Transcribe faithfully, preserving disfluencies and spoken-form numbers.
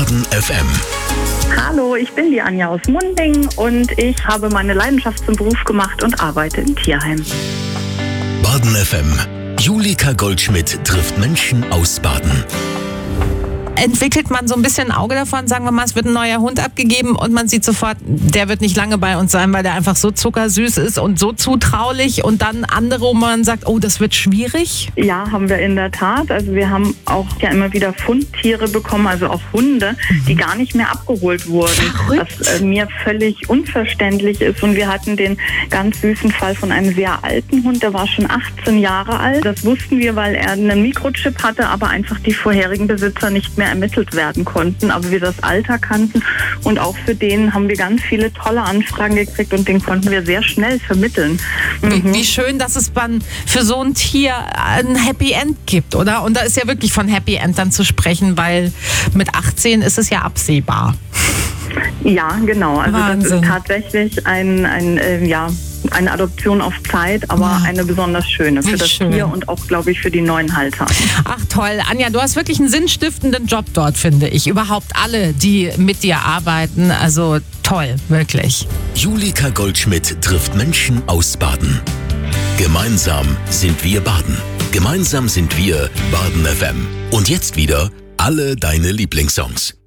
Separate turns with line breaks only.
Baden F M.
Hallo, ich bin die Anja aus Munding und ich habe meine Leidenschaft zum Beruf gemacht und arbeite im Tierheim.
Baden F M. Julika Goldschmidt trifft Menschen aus Baden.
Entwickelt man so ein bisschen ein Auge davon, sagen wir mal, es wird ein neuer Hund abgegeben und man sieht sofort, der wird nicht lange bei uns sein, weil der einfach so zuckersüß ist und so zutraulich, und dann andere, wo man sagt, oh, das wird schwierig?
Ja, haben wir in der Tat. Also wir haben auch ja immer wieder Fundtiere bekommen, also auch Hunde, die gar nicht mehr abgeholt wurden.
Verrückt.
Was äh, mir völlig unverständlich ist. Und wir hatten den ganz süßen Fall von einem sehr alten Hund, der war schon achtzehn Jahre alt. Das wussten wir, weil er einen Mikrochip hatte, aber einfach die vorherigen Besitzer nicht mehr ermittelt werden konnten, aber wir das Alter kannten, und auch für den haben wir ganz viele tolle Anfragen gekriegt und den konnten wir sehr schnell vermitteln.
Wie,
Mhm.
wie schön, dass es dann für so ein Tier ein Happy End gibt, oder? Und da ist ja wirklich von Happy End dann zu sprechen, weil mit achtzehn ist es ja absehbar.
Ja, genau. Also
Wahnsinn.
das ist tatsächlich ein, ein äh, ja, eine Adoption auf Zeit, aber
Ja.
eine besonders schöne für
Wie
das
schön.
Tier und auch, glaube ich, für die neuen Halter.
Ach toll, Anja, du hast wirklich einen sinnstiftenden Job dort, finde ich. Überhaupt alle, die mit dir arbeiten, also toll, wirklich.
Julika Goldschmidt trifft Menschen aus Baden. Gemeinsam sind wir Baden. Gemeinsam sind wir Baden F M. Und jetzt wieder alle deine Lieblingssongs.